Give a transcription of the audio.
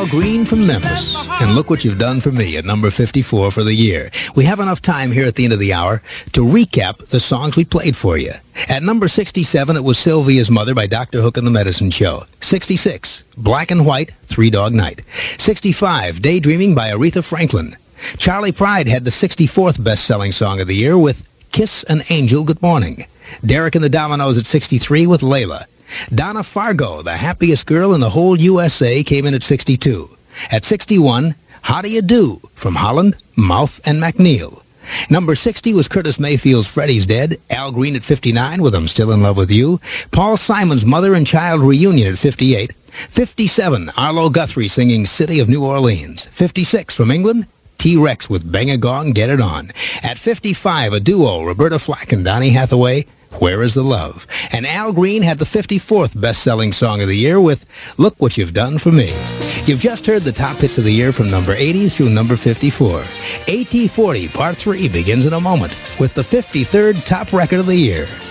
Al Green from Memphis. And Look What You've Done for Me at number 54 for the year. We have enough time here at the end of the hour to recap the songs we played for you. At number 67, it was Sylvia's Mother by Dr. Hook and the Medicine Show. 66, Black and White, Three Dog Night. 65, Daydreaming by Aretha Franklin. Charlie Pride had the 64th best-selling song of the year with Kiss an Angel Good Morning. Derek and the Dominoes at 63 with Layla. Donna Fargo, the happiest girl in the whole USA, came in at 62. At 61, How Do You Do from Holland, Mouth, and McNeil. Number 60 was Curtis Mayfield's Freddie's Dead. Al Green at 59 with I'm Still in Love with You. Paul Simon's Mother and Child Reunion at 58. 57, Arlo Guthrie singing City of New Orleans. 56 from England, T-Rex with Bang a Gong, Get It On. At 55, a duo, Roberta Flack and Donny Hathaway, Where Is the Love? And Al Green had the 54th best-selling song of the year with Look What You've Done for Me. You've just heard the top hits of the year from number 80 through number 54. AT40 Part 3 begins in a moment with the 53rd top record of the year.